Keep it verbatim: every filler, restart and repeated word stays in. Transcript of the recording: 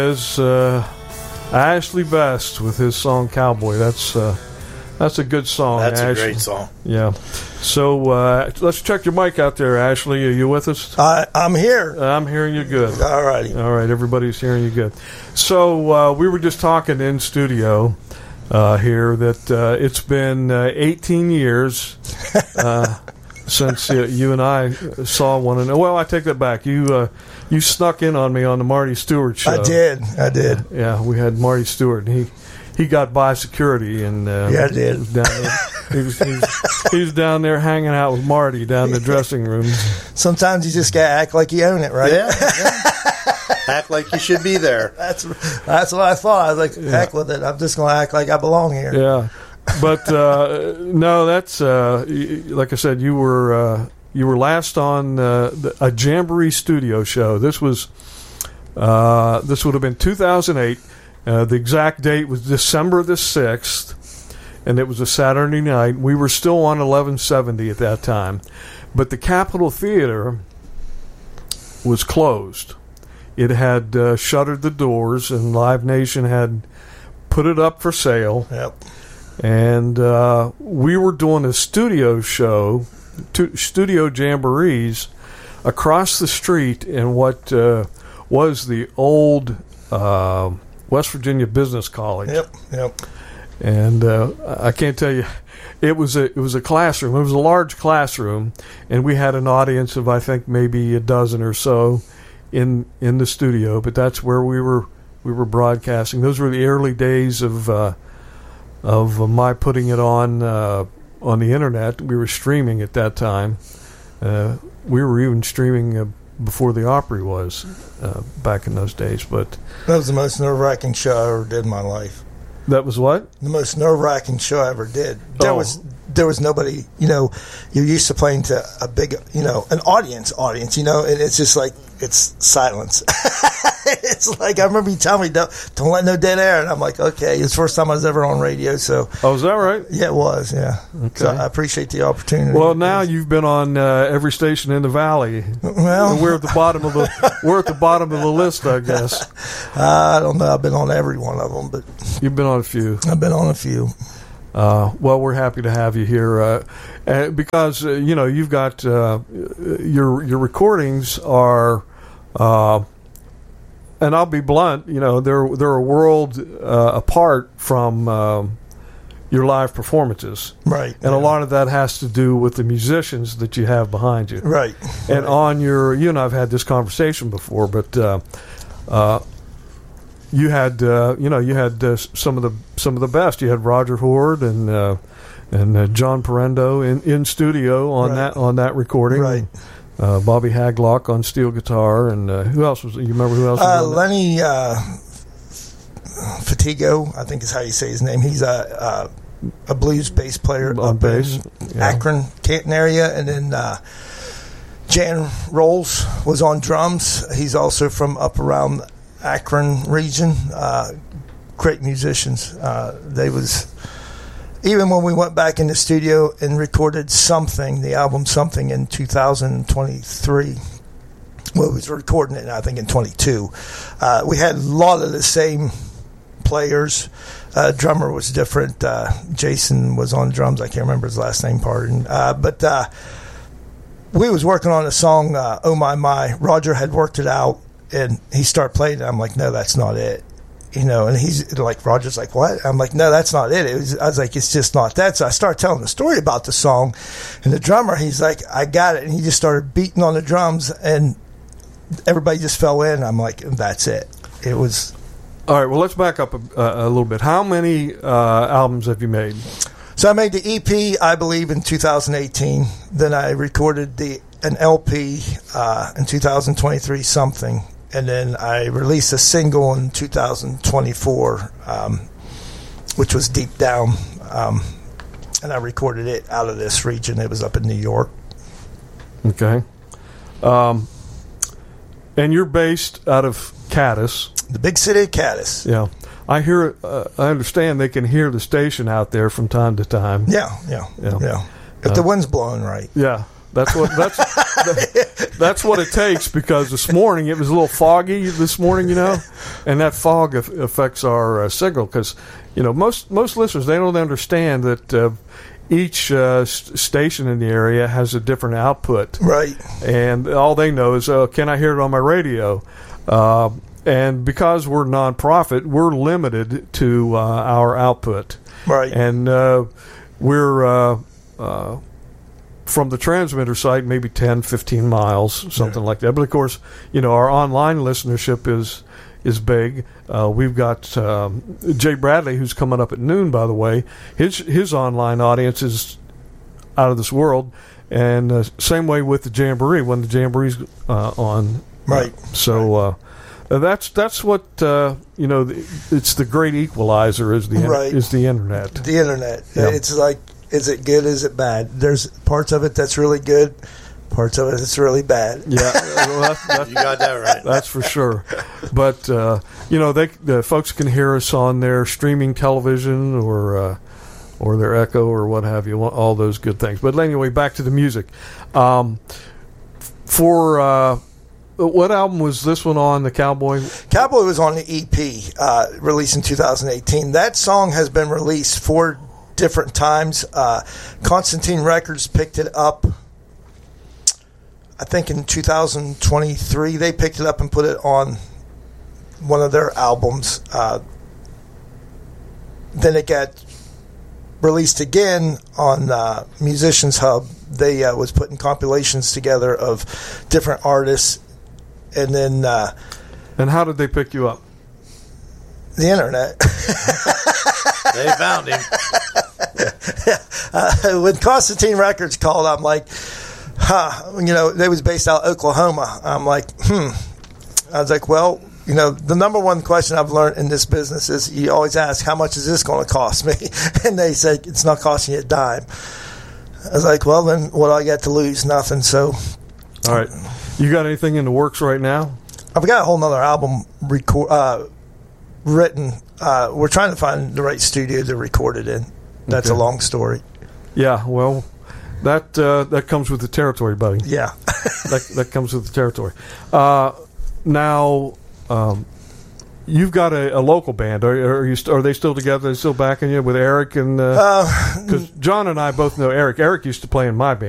Is uh, Ashley Best with his song "Cowboy." That's uh, that's a good song. That's Ashley. a great song. Yeah. So uh, let's check your mic out there, Ashley. Are you with us? I, I'm here. Uh, I'm hearing you good. All righty. All right. Everybody's hearing you good. So uh, we were just talking in studio uh, here that uh, it's been uh, eighteen years uh, since uh, you and I saw one another. Well, I take that back. You. Uh, You snuck in on me on the Marty Stewart show. I did. I did. Yeah, we had Marty Stewart, and he, he got by security, and uh, yeah, I did. Was down there, he, was, he, was, he was down there hanging out with Marty down in the dressing room. Sometimes you just gotta act like you own it, right? Yeah. yeah. Act like you should be there. That's that's what I thought. I was like, heck with it. I'm just gonna act like I belong here. Yeah, but uh, no, that's uh, like I said. You were. Uh, You were last on uh, a Jamboree studio show. This was uh, this would have been two thousand eight. Uh, the exact date was December the sixth, and it was a Saturday night. We were still on eleven seventy at that time, but the Capitol Theater was closed. It had uh, shuttered the doors, and Live Nation had put it up for sale. Yep. And uh, we were doing a studio show. To studio jamborees across the street in what uh, was the old uh, West Virginia Business College. Yep, yep. And uh, I can't tell you, it was a it was a classroom. It was a large classroom, and we had an audience of I think maybe a dozen or so in in the studio. But that's where we were we were broadcasting. Those were the early days of uh, of my putting it on. Uh, on the internet. We were streaming at that time. Uh, we were even streaming uh, before the Opry was uh, back in those days. But that was the most nerve-wracking show I ever did in my life. That was what? The most nerve-wracking show I ever did. There oh. was there was nobody, you know, you're used to playing to a big, you know, an audience, audience, you know, and it's just like, it's silence. It's like, I remember you telling me, don't, don't let no dead air, and I'm like, okay, it's the first time I was ever on radio, so. Oh, is that right? Yeah, it was, yeah. Okay. So I appreciate the opportunity. Well, now you've been on uh, every station in the valley. Well. We're at the bottom of the, we're at the bottom of the list, I guess. I don't know, I've been on every one of them, but. You've been on a few. I've been on a few. Uh, well, we're happy to have you here uh, uh, because uh, you know you've got uh, your your recordings are, uh, and I'll be blunt. You know they're they're a world uh, apart from um, your live performances, right? And yeah. a lot of that has to do with the musicians that you have behind you, right? And right. on your, you and I've had this conversation before, but. Uh, uh, You had, uh, you know, you had uh, some of the some of the best. You had Roger Horde and uh, and uh, John Parendo in, in studio on right. that on that recording. Right. Uh, Bobby Haglock on steel guitar, and uh, who else was? You remember who else? Was uh, on Lenny uh, Fatigo, I think is how you say his name. He's a a, a blues bass player on up bass, in yeah. Akron, Canton area, and then. Uh, Jan Rolls was on drums. He's also from up around Akron region. Uh, great musicians. Uh, they was even when we went back in the studio and recorded Something, the album Something in two thousand twenty-three. Well, we was recording it, I think, in twenty-two. Uh, we had a lot of the same players. Uh, drummer was different. Uh, Jason was on drums. I can't remember his last name, pardon. Uh, but uh, we was working on a song, uh, Oh My My. Roger had worked it out, and he started playing it. I'm like, no, that's not it. You know, and he's like, Roger's like, what? I'm like, no, that's not it. it was, I was like, it's just not that. So I started telling the story about the song, and the drummer, he's like, I got it. And he just started beating on the drums, and everybody just fell in. I'm like, that's it. It was... All right, well, let's back up a, uh, a little bit. How many uh, albums have you made? So I made the E P, I believe, in two thousand eighteen. Then I recorded the an L P uh, in two thousand twenty-three, Something. And then I released a single in two thousand twenty-four, um, which was Deep Down. Um, and I recorded it out of this region. It was up in New York. Okay. Um, and you're based out of Cadiz. The big city of Cadiz. Yeah. I hear, uh, I understand they can hear the station out there from time to time. Yeah, yeah, yeah. yeah. If uh, the wind's blowing right. Yeah. That's what that's that, that's what it takes, because this morning it was a little foggy this morning, you know, and that fog af- affects our uh, signal, because you know most most listeners, they don't understand that uh, each uh, st- station in the area has a different output, Right. and all they know is, uh, can I hear it on my radio? Uh, and because we're nonprofit, we're limited to uh, our output, Right. and uh, we're uh, uh, from the transmitter site maybe ten, fifteen miles, something Yeah. like that. But of course, you know, our online listenership is is big. Uh, we've got um, Jay Bradley, who's coming up at noon, by the way. His his online audience is out of this world, and uh, same way with the Jamboree when the Jamboree's uh, on. Right. So uh, that's that's what uh, you know. The, it's the great equalizer is the in- Right. is the internet. The internet. Yeah. It's like, is it good? Is it bad? There's parts of it that's really good, parts of it that's really bad. Yeah, well, that's, that's, You got that right. that's for sure. But uh, you know, they the folks can hear us on their streaming television or uh, or their Echo or what have you, all those good things. But anyway, back to the music. Um, for uh, what album was this one on? The Cowboy. Cowboy was on the E P, uh, released in two thousand eighteen. That song has been released four different times. Uh, Constantine Records picked it up, I think in two thousand twenty-three. They picked it up and put it on one of their albums. Uh, then it got released again on uh, Musicians Hub. They uh, was putting compilations together of different artists, and then uh, And how did they pick you up? the internet. They found him. uh, when Constantine Records called, I'm like, huh, you know, they was based out of Oklahoma. I'm like, hmm. I was like, well, you know, the number one question I've learned in this business is you always ask, how much is this going to cost me? And they say, it's not costing you a dime. I was like, well, then what do I got to lose? Nothing. So All right, you got anything in the works right now? I've got a whole nother album record, uh, written. Uh, we're trying to find the right studio to record it in. That's Okay. a long story. Yeah, well, that uh, that comes with the territory, buddy. Yeah. that that comes with the territory. Uh, now, um, you've got a, a local band. Are, are you? st- Are they still together? Are they still backing you with Eric and? Because uh, John and I both know Eric. Eric used to play in my band.